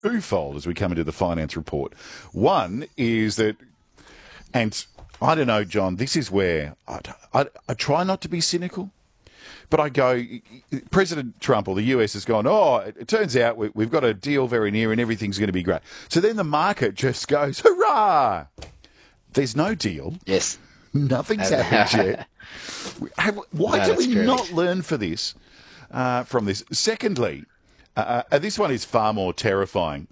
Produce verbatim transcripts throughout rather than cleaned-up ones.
twofold as we come into the finance report. One is that, and I don't know, John, this is where I, I, I try not to be cynical, but I go, President Trump or the U S has gone, oh, it turns out we, we've got a deal very near and everything's going to be great. So then the market just goes, hurrah! There's no deal. Yes. Nothing's happened yet. Why no, do we true. not learn for this, uh, from this? Secondly, uh, uh, this one is far more terrifying.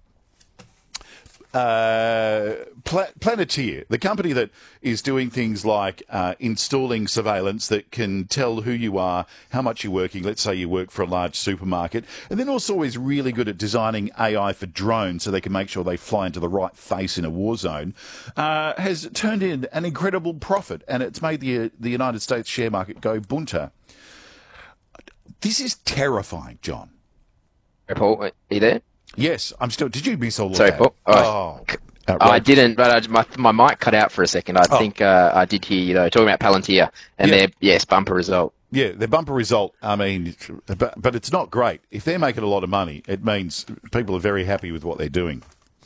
Uh, Pla- Planeteer, the company that is doing things like uh, installing surveillance that can tell who you are, how much you're working. Let's say you work for a large supermarket, and then also is really good at designing A I for drones so they can make sure they fly into the right face in a war zone, uh, has turned in an incredible profit, and it's made the the United States share market go bunter. This is terrifying, John. Hey, Paul, are you there? Yes, I'm still. Did you miss all of Sorry, that? Paul. Oh, Oh, I didn't, but I, my my mic cut out for a second. I Oh. think uh, I did hear you though talking about Palantir and Yeah. their yes bumper result. Yeah, their bumper result, I mean, but, but it's not great. If they're making a lot of money, it means people are very happy with what they're doing.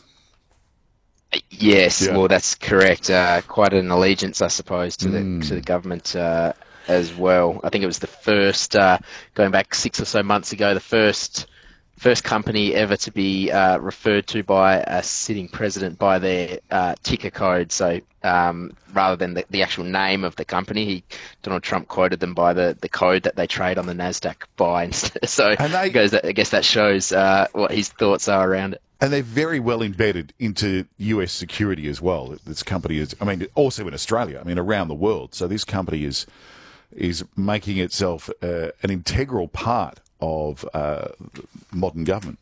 Yes, Yeah. well, that's correct. Uh, quite an allegiance, I suppose, to the Mm. to the government uh, as well. I think it was the first, uh, going back six or so months ago, the first first company ever to be uh, referred to by a sitting president by their uh, ticker code. So um, rather than the, the actual name of the company, he, Donald Trump quoted them by the, the code that they trade on the NASDAQ by. So And they- I guess that, I guess that shows uh, what his thoughts are around it. And they're very well embedded into U S security as well. This company is, I mean, also in Australia, I mean, around the world. So this company is is making itself uh, an integral part of uh, modern government.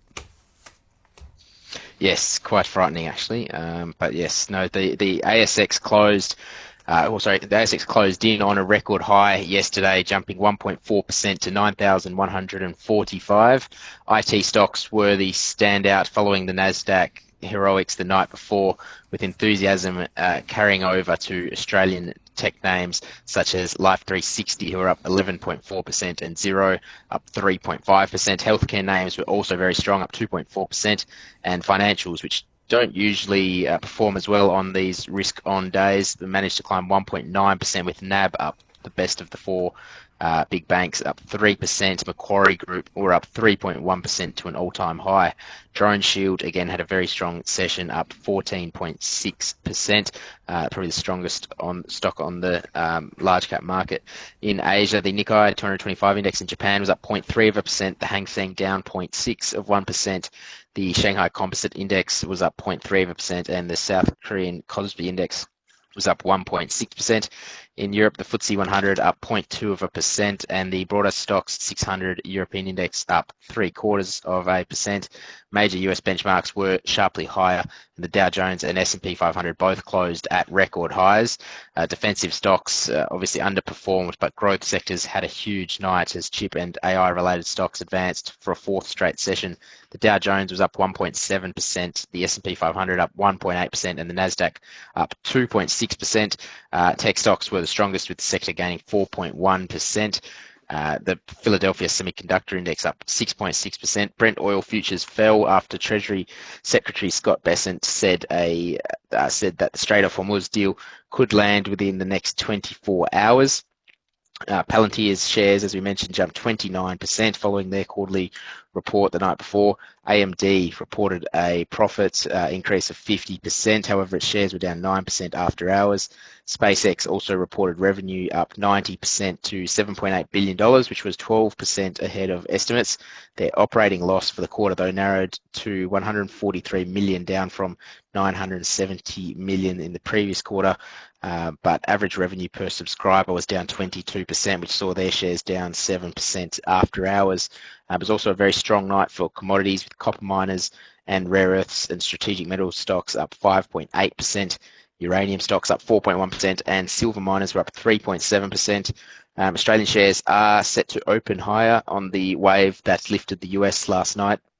Yes, quite frightening actually. Um, but yes, no, the, the A S X closed, uh, oh, sorry, the A S X closed in on a record high yesterday, jumping one point four percent to nine thousand one hundred forty-five. I T stocks were the standout following the NASDAQ heroics the night before, with enthusiasm uh, carrying over to Australian tech names such as Life three sixty, who are up eleven point four percent, and Xero up three point five percent. Healthcare names were also very strong, up two point four percent, and financials, which don't usually uh, perform as well on these risk-on days, they managed to climb one point nine percent, with N A B up the best of the four uh, big banks, up three percent. Macquarie Group were up three point one percent to an all-time high. Drone Shield again had a very strong session, up fourteen point six percent, uh, probably the strongest on stock on the um, large cap market. In Asia, the Nikkei two twenty-five index in Japan was up zero point three of a percent, the Hang Seng down zero point six of one percent. The Shanghai Composite Index was up zero point three of a percent, and the South Korean Kospi Index was up one point six percent. In Europe, the F T S E one hundred up zero point two of a percent, and the broader stocks six hundred European index up three quarters of a percent. Major U S benchmarks were sharply higher, and the Dow Jones and S and P five hundred both closed at record highs. Uh, defensive stocks uh, obviously underperformed, but growth sectors had a huge night as chip and A I related stocks advanced for a fourth straight session. The Dow Jones was up one point seven percent, the S and P five hundred up one point eight percent, and the Nasdaq up two point six percent. Uh, tech stocks were the strongest, with the sector gaining four point one percent. Uh, the Philadelphia Semiconductor Index up six point six percent. Brent oil futures fell after Treasury Secretary Scott Bessent said a uh, said that the Strait of Hormuz deal could land within the next twenty-four hours. Uh, Palantir's shares, as we mentioned, jumped twenty-nine percent following their quarterly report the night before. A M D reported a profit uh, increase of fifty percent. However, its shares were down nine percent after hours. SpaceX also reported revenue up ninety percent to seven point eight billion dollars, which was twelve percent ahead of estimates. Their operating loss for the quarter, though, narrowed to one hundred forty-three million dollars, down from nine hundred seventy million dollars in the previous quarter. Uh, but average revenue per subscriber was down twenty-two percent, which saw their shares down seven percent after hours. Uh, it was also a very strong night for commodities, with copper miners and rare earths and strategic metals stocks up five point eight percent. Uranium stocks up four point one percent, and silver miners were up three point seven percent. Um, Australian shares are set to open higher on the wave that lifted the U S last night.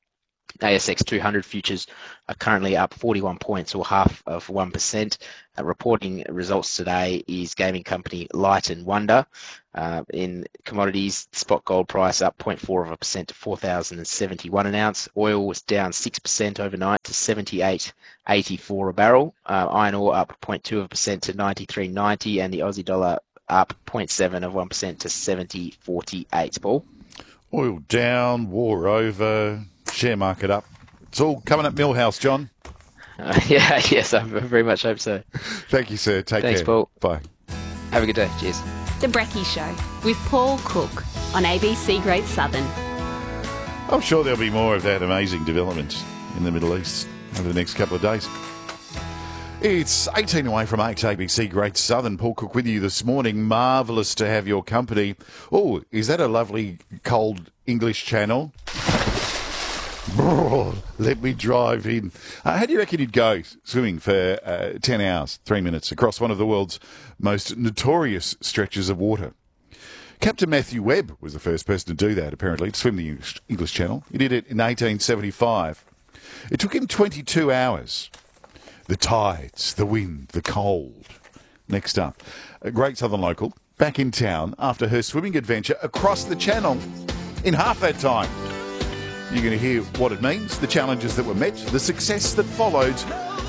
A S X two hundred futures are currently up forty-one points, or half of one percent. Uh, reporting results today is gaming company Light and Wonder. Uh, in commodities, spot gold price up zero point four of a percent to four thousand seventy-one an ounce. Oil was down six percent overnight to seventy-eight eighty-four a barrel. Uh, iron ore up zero point two of a percent to ninety-three ninety, and the Aussie dollar up zero point seven of one percent to seventy forty-eight. Paul? Oil down, war over, share market up. It's all coming up Millhouse, John. Uh, yeah, yes, I very much hope so. Thank you, sir. Take Thanks, care. Paul. Bye. Have a good day. Cheers. The Brekkie Show with Paul Cook on A B C Great Southern. I'm sure there'll be more of that amazing development in the Middle East over the next couple of days. It's eighteen away from eight, A B C Great Southern. Paul Cook with you this morning. Marvellous to have your company. Oh, is that a lovely cold English channel? Brrr, let me drive in. Uh, how do you reckon you'd go swimming for uh, ten hours, three minutes, across one of the world's most notorious stretches of water? Captain Matthew Webb was the first person to do that, apparently, to swim the English, English Channel. He did it in eighteen seventy-five. It took him twenty-two hours. The tides, the wind, the cold. Next up, a Great Southern local back in town after her swimming adventure across the channel in half that time. You're going to hear what it means, the challenges that were met, the success that followed,